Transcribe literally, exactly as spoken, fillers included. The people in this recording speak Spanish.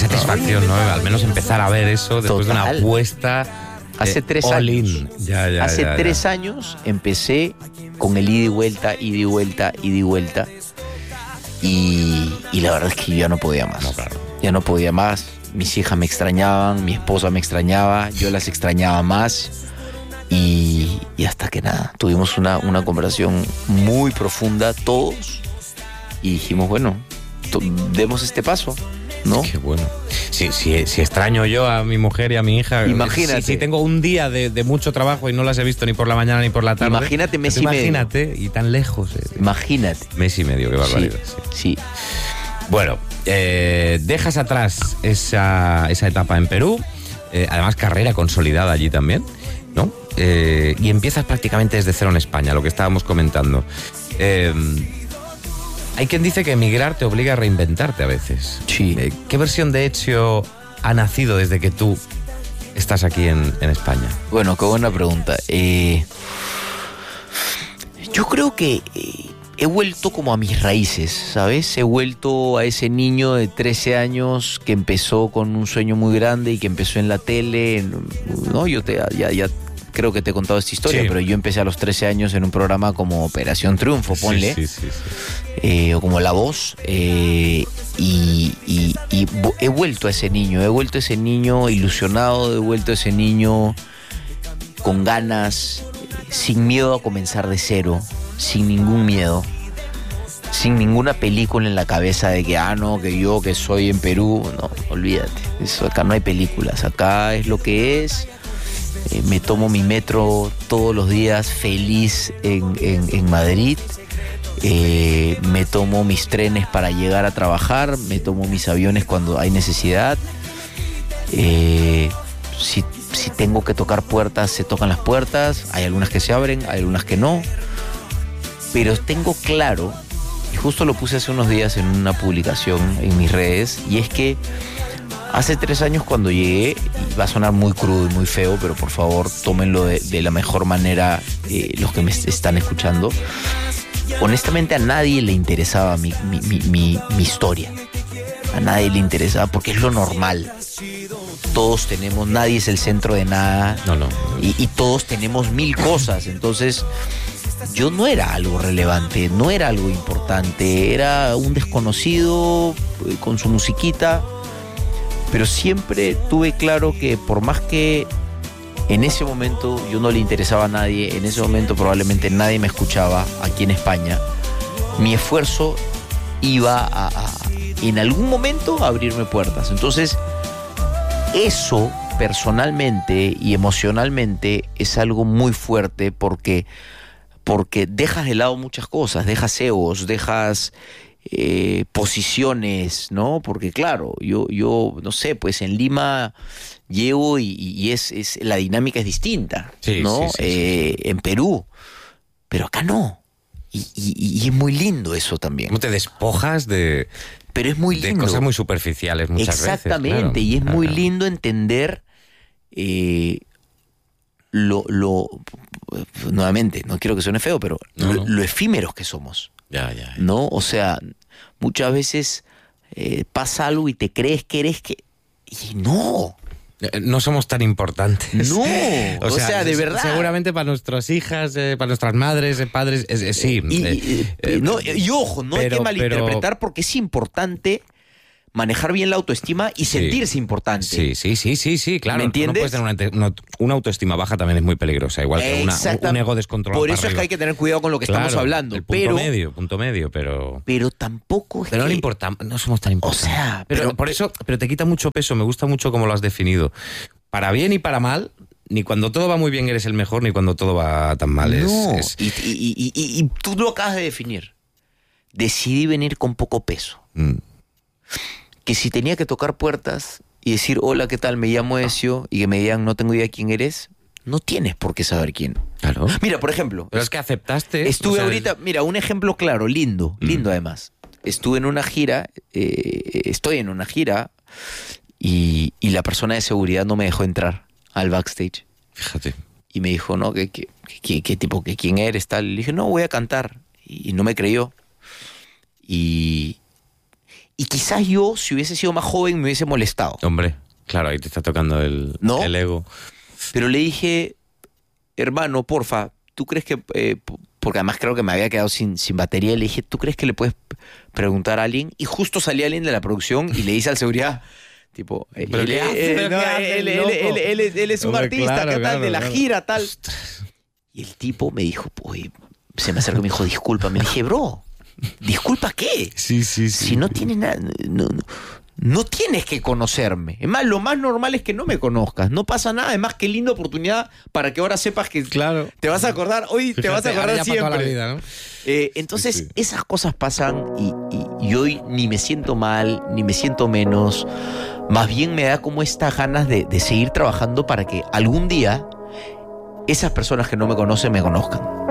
satisfacción, ¿no? Al menos empezar a ver eso después Total. de una apuesta. Hace eh, tres all años. In. Ya, ya, Hace ya, ya. tres años empecé con el ida y vuelta, ida y vuelta, ida y vuelta. Y, y la verdad es que yo ya no podía más. No, claro. Ya no podía más. Mis hijas me extrañaban, mi esposa me extrañaba, yo las extrañaba más. Y, y hasta que nada, tuvimos una, una conversación muy profunda todos. Y dijimos, bueno, to- demos este paso, ¿no? Qué bueno. Si, si, si extraño yo a mi mujer y a mi hija. Imagínate. Si, si tengo un día de, de mucho trabajo y no las he visto ni por la mañana ni por la tarde. Imagínate mes y Imagínate, y tan lejos. Eh. Imagínate. Mes y medio, qué barbaridad. Sí. Sí. sí. Bueno, eh, dejas atrás esa, esa etapa en Perú, eh, además carrera consolidada allí también, ¿no? Eh, y empiezas prácticamente desde cero en España, lo que estábamos comentando. Eh, hay quien dice que emigrar te obliga a reinventarte a veces. Sí. Eh, ¿Qué versión de Ezio ha nacido desde que tú estás aquí en, en España? Bueno, qué buena pregunta. Eh, yo creo que eh, he vuelto como a mis raíces, ¿sabes? He vuelto a ese niño de trece años que empezó con un sueño muy grande y que empezó en la tele, ¿no? Yo te, ya, ya creo que te he contado esta historia, Sí. pero yo empecé a los trece años en un programa como Operación Triunfo, ponle. Sí, sí, sí, sí. Eh, o como La Voz, eh, y, y, y vo- he vuelto a ese niño, he vuelto a ese niño ilusionado, he vuelto a ese niño con ganas, sin miedo a comenzar de cero, sin ningún miedo, sin ninguna película en la cabeza de que, ah, no, que yo que soy en Perú, no, olvídate, eso, acá no hay películas, acá es lo que es. Eh, me tomo mi metro todos los días feliz en, en, en Madrid. Eh, me tomo mis trenes para llegar a trabajar, me tomo mis aviones cuando hay necesidad. Eh, si, si tengo que tocar puertas, se tocan las puertas. Hay algunas que se abren, hay algunas que no. Pero tengo claro, y justo lo puse hace unos días en una publicación en mis redes, y es que hace tres años cuando llegué, y va a sonar muy crudo y muy feo, pero por favor tómenlo de, de la mejor manera eh, los que me están escuchando. Honestamente a nadie le interesaba mi, mi, mi, mi, mi historia. A nadie le interesaba porque es lo normal. Todos tenemos, nadie es el centro de nada. No, no. Y, y todos tenemos mil cosas. Entonces yo no era algo relevante, no era algo importante. Era un desconocido eh, con su musiquita. Pero siempre tuve claro que por más que en ese momento yo no le interesaba a nadie, en ese momento probablemente nadie me escuchaba aquí en España, mi esfuerzo iba a, a en algún momento a abrirme puertas. Entonces, eso personalmente y emocionalmente es algo muy fuerte porque, porque dejas de lado muchas cosas, dejas egos, dejas eh, posiciones, ¿no? Porque claro, yo, yo no sé, pues en Lima llego y, y es, es la dinámica es distinta, Sí, ¿no? sí, sí, eh, sí, sí. En Perú, pero acá no. Y, y, y es muy lindo eso también. ¿Cómo te despojas de, Pero es muy de lindo. cosas muy superficiales muchas Exactamente, veces? Exactamente, y es muy claro. lindo entender eh, lo, lo, nuevamente, no quiero que suene feo, pero No, lo, no. lo efímeros que somos, Ya, ya. ya. ¿no? O sea, muchas veces eh, pasa algo y te crees que eres que... Y no, Eh, No somos tan importantes. no, o, sea, de verdad. Seguramente para nuestras hijas, eh, para nuestras madres, eh, padres, eh, eh, sí. Y, eh, y- eh, no, y ojo, no hay pero- que malinterpretar pero- porque es importante manejar bien la autoestima y Sí. sentirse importante. Sí, sí, sí, sí, sí, claro. ¿Me entiendes? No puedes tener una, ante- una- una autoestima baja también es muy peligrosa, igual que una, Exacta- un ego descontrolado. Por para eso es que arriba. hay que tener cuidado con lo que estamos Claro, hablando. El punto Pero, medio, punto medio, pero... pero tampoco es Pero no que... le importa, no somos tan importantes. O sea, pero, pero- por eso, pero te quita mucho peso, me gusta mucho cómo lo has definido. Para bien y para mal, ni cuando todo va muy bien eres el mejor, ni cuando todo va tan mal. Es, No, es- Y, y- y- y- y tú lo acabas de definir. Decidí venir con poco peso. Mm, Que si tenía que tocar puertas y decir, hola, ¿qué tal? Me llamo Ezio, y que me digan, no tengo idea quién eres, no tienes por qué saber quién. claro. Mira, por ejemplo, Pero es que aceptaste... estuve o sea, ahorita, mira, un ejemplo claro, lindo, Mm. lindo además. Estuve en una gira, eh, estoy en una gira, y, y la persona de seguridad no me dejó entrar al backstage. Fíjate. Y me dijo, no, ¿qué, qué, qué, qué tipo, que quién eres? Tal. Le dije, no, voy a cantar. Y no me creyó. Y, y quizás yo, si hubiese sido más joven, me hubiese molestado. Hombre, claro, ahí te está tocando el, ¿No? el ego. Pero le dije, hermano, porfa, ¿tú crees que...? Eh, porque además creo que me había quedado sin, sin batería. Y le dije, ¿tú crees que le puedes preguntar a alguien? Y justo salía alguien de la producción y le dice al seguridad, tipo, él, ¿Pero qué hace? él, no, ¿Qué hace, él, él, loco? él, él, él, él es un Hombre, artista, claro, ¿qué tal? claro, de la claro. gira, tal. Y el tipo me dijo, oye, se me acercó y me dijo, disculpa. Me dije, bro, ¿disculpa qué? Sí, sí, sí. Si no tienes nada, no, no, no tienes que conocerme. Es más, lo más normal es que no me conozcas. No pasa nada. Es más, qué linda oportunidad para que ahora sepas que Claro. te vas a acordar. Hoy te vas a Fíjate, ahora acordar ya para siempre. toda la vida, ¿no? Eh, entonces, Sí, sí. esas cosas pasan y, y, y hoy ni me siento mal, ni me siento menos. Más bien me da como estas ganas de, de seguir trabajando para que algún día esas personas que no me conocen me conozcan.